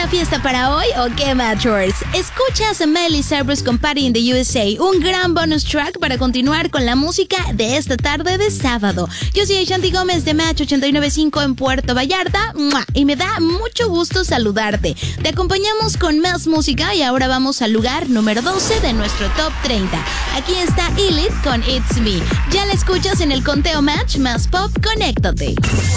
una fiesta para hoy o qué, Matchers? Escuchas a Miley Cyrus con Party in the USA, un gran bonus track para continuar con la música de esta tarde de sábado. Yo soy Shanti Gómez de Match 89.5 en Puerto Vallarta y me da mucho gusto saludarte. Te acompañamos con más música y ahora vamos al lugar número 12 de nuestro Top 30. Aquí está Elite con It's Me. Ya la escuchas en el conteo Match más Pop, conéctate.